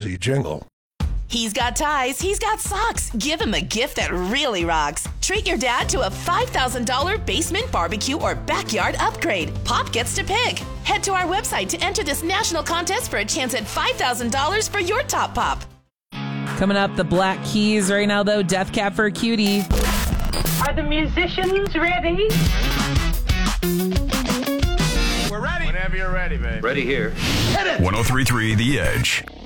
cheesy jingle. He's got ties, he's got socks. Give him a gift that really rocks. Treat your dad to a $5,000 basement barbecue or backyard upgrade. Pop gets to pick. Head to our website to enter this national contest for a chance at $5,000 for your top pop. Coming up, the Black Keys right now, though. Death Cab for Cutie. Are the musicians ready? We're ready. Whenever you're ready, babe. Ready here. 103.3 The Edge.